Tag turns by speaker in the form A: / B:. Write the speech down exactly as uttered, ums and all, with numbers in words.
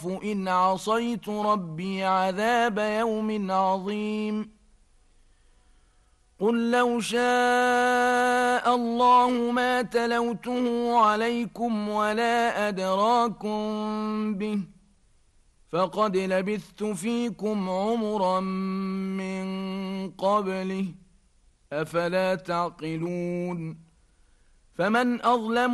A: إن عصيت ربي عذاب يوم عظيم قل لو شاء الله ما تلوته عليكم ولا أدراكم به فقد لبثت فيكم عمرا من قبله أفلا تعقلون فمن أظلم